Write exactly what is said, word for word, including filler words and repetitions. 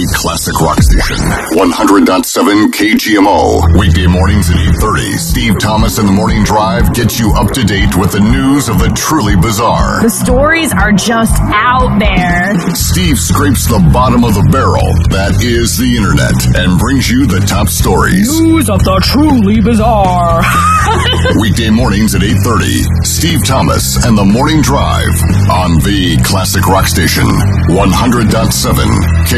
Classic Rock Station, one hundred point seven K G M O. Weekday mornings at eight thirty. Steve Thomas and the Morning Drive gets you up to date with the news of the truly bizarre. The stories are just out there. Steve scrapes the bottom of the barrel, that is the internet, and brings you the top stories. News of the truly bizarre. Weekday mornings at eight thirty. Steve Thomas and the Morning Drive on the Classic Rock Station, one hundred point seven K